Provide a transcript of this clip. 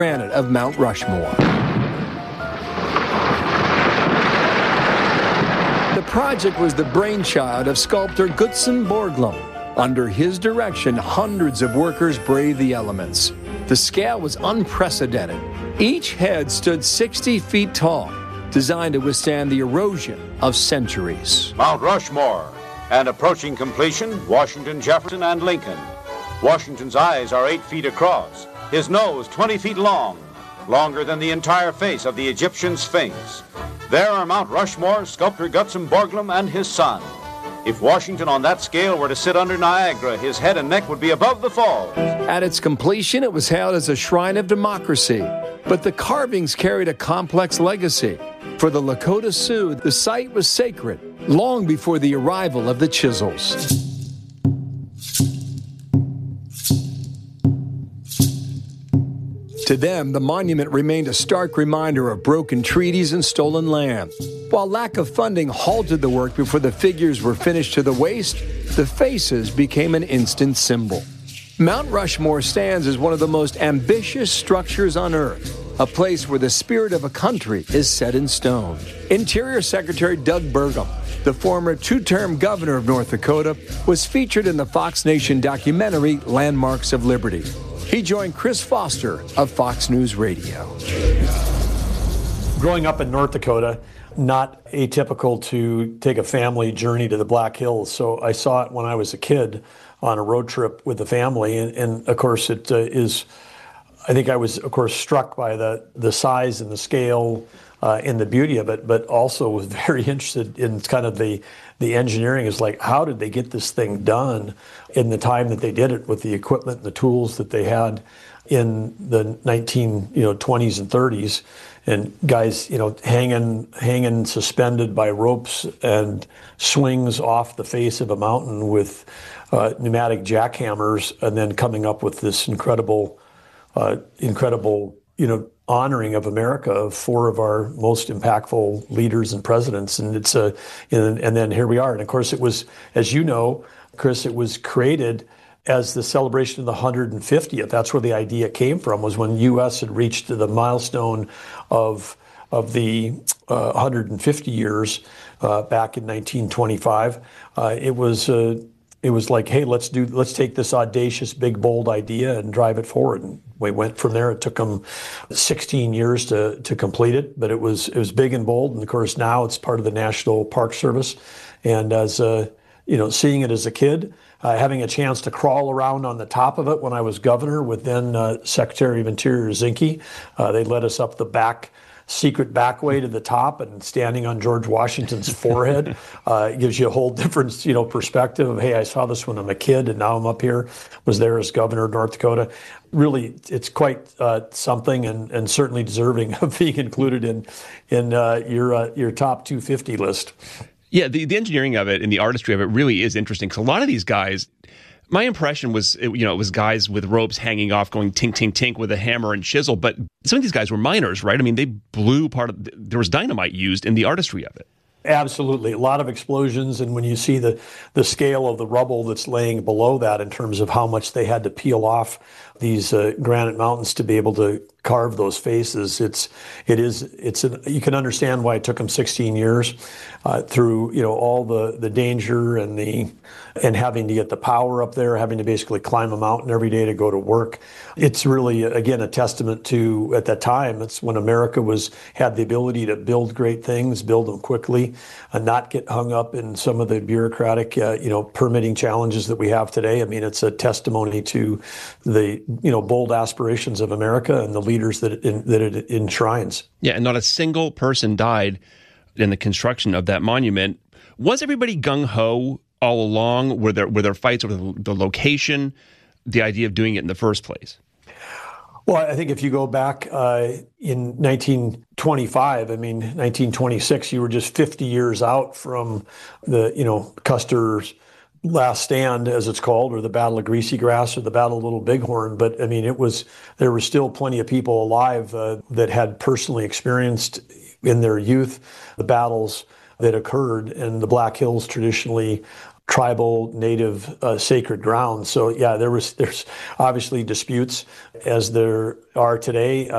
granite of Mount Rushmore. The project was the brainchild of sculptor Gutzon Borglum. Under his direction, hundreds of workers braved the elements. The scale was unprecedented. Each head stood 60 feet tall, designed to withstand the erosion of centuries. Mount Rushmore, and approaching completion, Washington, Jefferson, and Lincoln. Washington's eyes are 8 feet across, his nose 20 feet long, longer than the entire face of the Egyptian Sphinx. There are Mount Rushmore, sculptor Gutzon Borglum, and his son. If Washington on that scale were to sit under Niagara, his head and neck would be above the falls. At its completion, it was hailed as a shrine of democracy. But the carvings carried a complex legacy. For the Lakota Sioux, the site was sacred long before the arrival of the chisels. To them, the monument remained a stark reminder of broken treaties and stolen land. While lack of funding halted the work before the figures were finished to the waist, the faces became an instant symbol. Mount Rushmore stands as one of the most ambitious structures on Earth, a place where the spirit of a country is set in stone. Interior Secretary Doug Burgum, the former two-term governor of North Dakota, was featured in the Fox Nation documentary Landmarks of Liberty. He joined Chris Foster of Fox News Radio. Growing up in North Dakota, not atypical to take a family journey to the Black Hills. So I saw it when I was a kid on a road trip with the family. And of course, I think I was, of course, struck by the size and the scale and the beauty of it, but also was very interested in kind of the engineering. Is like, how did they get this thing done in the time that they did it with the equipment and the tools that they had in the 1920s and 30s, and guys hanging suspended by ropes and swings off the face of a mountain with pneumatic jackhammers, and then coming up with this incredible honoring of America, of four of our most impactful leaders and presidents. And and then here we are. And of course, it was, as you know, Chris, it was created as the celebration of the 150th. That's where the idea came from, was when U.S. had reached the milestone of the 150 years back in 1925. It was like, hey, let's take this audacious, big, bold idea and drive it forward. And we went from there. It took them 16 years to complete it, but it was big and bold. And of course, now it's part of the National Park Service. And as seeing it as a kid, having a chance to crawl around on the top of it when I was governor with then Secretary of Interior Zinke, they led us up the secret back way to the top, and standing on George Washington's forehead gives you a whole different, perspective of, hey, I saw this when I'm a kid, and now I'm up here, was there as governor of North Dakota. Really, it's quite something, and certainly deserving of being included in your top 250 list. Yeah, the engineering of it and the artistry of it really is interesting, because a lot of these guys, my impression was, it was guys with ropes hanging off going tink, tink, tink with a hammer and chisel. But some of these guys were miners, right? I mean, they blew there was dynamite used in the artistry of it. Absolutely. A lot of explosions. And when you see the scale of the rubble that's laying below that in terms of how much they had to peel off these granite mountains to be able to carve those faces, you can understand why it took them 16 years through, all the danger and having to get the power up there, having to basically climb a mountain every day to go to work. It's really, again, a testament to, at that time, it's when America had the ability to build great things, build them quickly, and not get hung up in some of the bureaucratic, permitting challenges that we have today. I mean, it's a testimony to the, bold aspirations of America and the leaders that it enshrines. Yeah, and not a single person died in the construction of that monument. Was everybody gung-ho all along? Were there fights over the location, the idea of doing it in the first place? Well, I think if you go back in 1925, 1926, you were just 50 years out from the, Custer's last stand, as it's called, or the Battle of Greasy Grass, or the Battle of Little Bighorn. But there were still plenty of people alive that had personally experienced in their youth the battles that occurred, and the Black Hills traditionally tribal, native, sacred ground. So yeah, there's obviously disputes, as there are today.